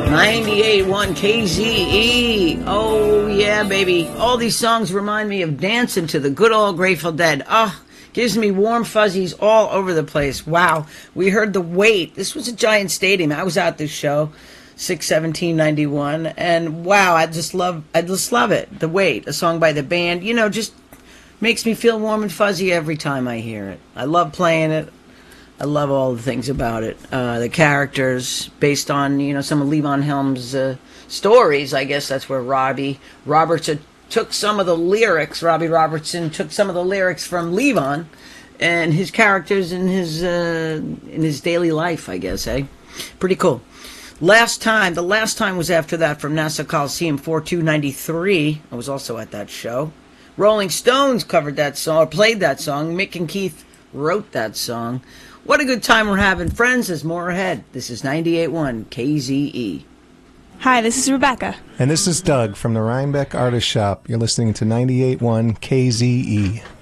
98.1 KZE. Oh, yeah, baby. All these songs remind me of dancing to the good old Grateful Dead. Oh, gives me warm fuzzies all over the place. Wow. We heard The Weight. This was a giant stadium. I was at this show, 6/17/91, and wow, I just love it. The Weight, a song by the band. You know, just makes me feel warm and fuzzy every time I hear it. I love playing it. I love all the things about it. The characters, based on, some of Levon Helm's stories. I guess that's where Robbie Robertson took some of the lyrics. Robbie Robertson took some of the lyrics from Levon and his characters in his daily life, I guess, eh? Pretty cool. The last time was after that, from Nassau Coliseum, 4/2/93. I was also at that show. Rolling Stones covered that song, or played that song. Mick and Keith wrote that song. What a good time we're having, friends. There's more ahead. This is 98.1 KZE. Hi, this is Rebecca. And this is Doug from the Rhinebeck Artist Shop. You're listening to 98.1 KZE.